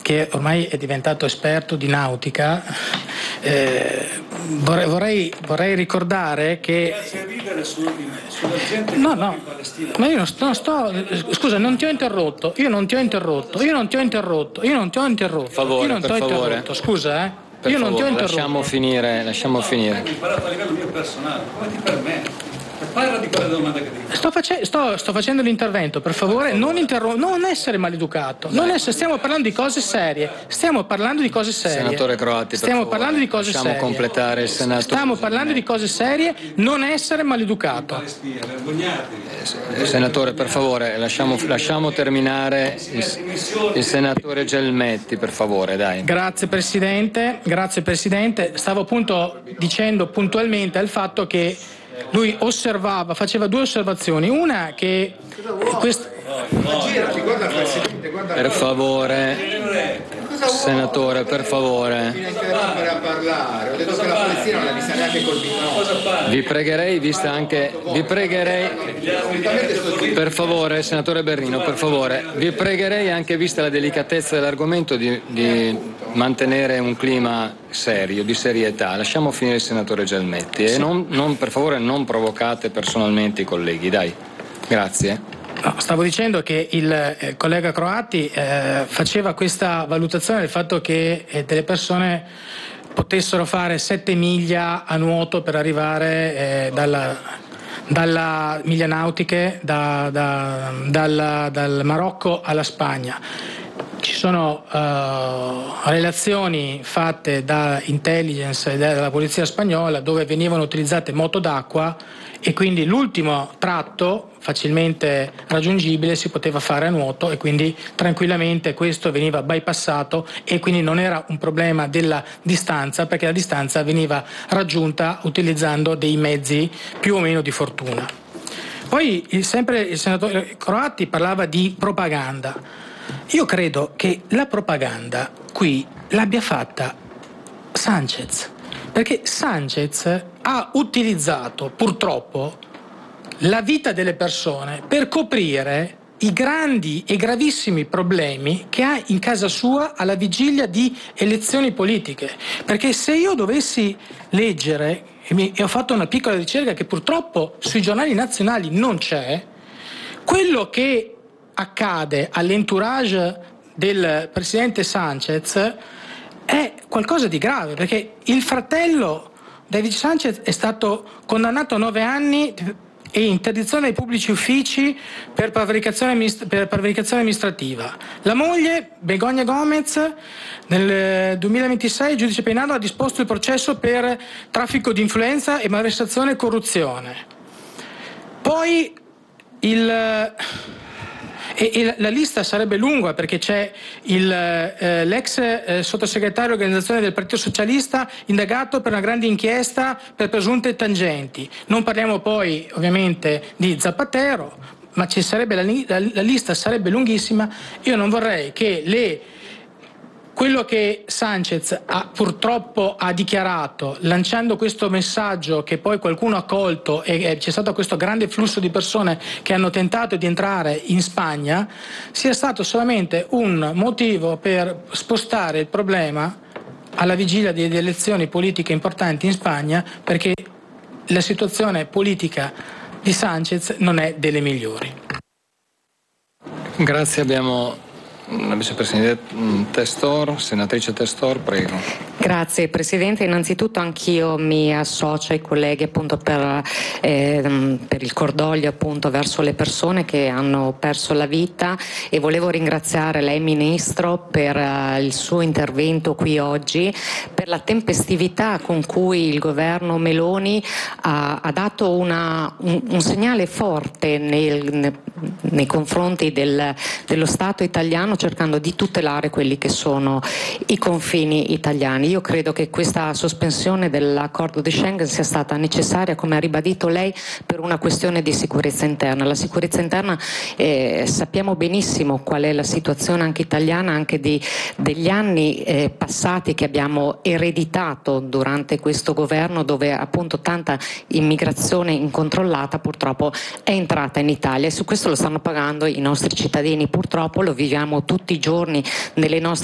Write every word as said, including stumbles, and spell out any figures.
che ormai è diventato esperto di nautica, eh, vorrei, vorrei, vorrei ricordare che... Grazie a ridere su, sulla gente che no, va no, in Palestina. ma io non sto, non sto... Scusa, non ti ho interrotto, io non ti ho interrotto, io non ti ho interrotto, io non ti ho interrotto, Per favore, io non ti per ho favore. interrotto, scusa, eh. Per io non favore, ti ho interrotto. lasciamo finire, lasciamo finire. Ho imparato a livello mio personale, come ti permetti? Parla di quella domanda che ti dico. Sto, face- sto, sto facendo l'intervento, per favore, non, interrom- non essere maleducato. Non essere, stiamo parlando di cose serie. Stiamo parlando di cose serie. Senatore Croatti, per stiamo favore, parlando di cose lasciamo serie. completare il senatore. Stiamo parlando di cose serie, non essere maleducato. Palestina, vergognatevi. Eh, Senatore, per favore, lasciamo, lasciamo terminare il, il senatore Gelmetti, per favore, dai. Grazie Presidente, grazie Presidente. Stavo appunto dicendo puntualmente al fatto che lui osservava, faceva due osservazioni. Una che quest... Girati, guarda il Presidente, guarda. Per favore, senatore, per favore. Fino a interrompere a parlare. Ho detto che la Palestina non l'ha vista neanche col binocolo. Vi pregherei, vista anche, vi pregherei, per favore, senatore Berrino, per favore, vi pregherei anche vista la delicatezza dell'argomento di, di mantenere un clima serio, di serietà. Lasciamo finire il senatore Gelmetti e non, non, per favore non provocate personalmente i colleghi, dai. Grazie. No, stavo dicendo che il eh, collega Croatti eh, faceva questa valutazione del fatto che eh, delle persone potessero fare sette miglia a nuoto per arrivare eh, dalla, dalla miglia nautiche da, da, dal, dal Marocco alla Spagna. Ci sono uh, relazioni fatte da intelligence e dalla polizia spagnola dove venivano utilizzate moto d'acqua e quindi l'ultimo tratto facilmente raggiungibile si poteva fare a nuoto e quindi tranquillamente questo veniva bypassato e quindi non era un problema della distanza perché la distanza veniva raggiunta utilizzando dei mezzi più o meno di fortuna. Poi il, sempre il senatore Croatti parlava di propaganda. Io credo che la propaganda qui l'abbia fatta Sanchez, perché Sanchez ha utilizzato purtroppo la vita delle persone per coprire i grandi e gravissimi problemi che ha in casa sua alla vigilia di elezioni politiche. Perché se io dovessi leggere, e, mi, e ho fatto una piccola ricerca che purtroppo sui giornali nazionali non c'è, quello che accade all'entourage del presidente Sanchez è qualcosa di grave, perché il fratello David Sanchez è stato condannato a nove anni e interdizione dai pubblici uffici per prevaricazione, per prevaricazione amministrativa. La moglie, Begoña Gomez, nel duemilaventisei il giudice penale ha disposto il processo per traffico di influenza e malversazione e corruzione. Poi il... E, e la lista sarebbe lunga perché c'è il, eh, l'ex eh, sottosegretario all'organizzazione del Partito Socialista indagato per una grande inchiesta per presunte tangenti. Non parliamo poi ovviamente di Zapatero, ma ci sarebbe la, la, la lista sarebbe lunghissima. Io non vorrei che le quello che Sanchez ha, purtroppo ha dichiarato, lanciando questo messaggio che poi qualcuno ha colto e, e c'è stato questo grande flusso di persone che hanno tentato di entrare in Spagna, sia stato solamente un motivo per spostare il problema alla vigilia di elezioni politiche importanti in Spagna, perché la situazione politica di Sanchez non è delle migliori. Grazie, abbiamo la vicepresidente Testor, senatrice Testor, prego. Grazie Presidente, innanzitutto anch'io mi associo ai colleghi appunto per, eh, per il cordoglio appunto verso le persone che hanno perso la vita e volevo ringraziare lei Ministro per uh, il suo intervento qui oggi, per la tempestività con cui il governo Meloni ha, ha dato una, un, un segnale forte nel, ne, nei confronti del, dello Stato italiano, cercando di tutelare quelli che sono i confini italiani. Io credo che questa sospensione dell'accordo di Schengen sia stata necessaria, come ha ribadito lei, per una questione di sicurezza interna. La sicurezza interna, eh, sappiamo benissimo qual è la situazione anche italiana, anche di, degli anni eh, passati che abbiamo ereditato durante questo governo, dove appunto tanta immigrazione incontrollata purtroppo è entrata in Italia e su questo lo stanno pagando i nostri cittadini. Purtroppo lo viviamo tutti i giorni nelle nostre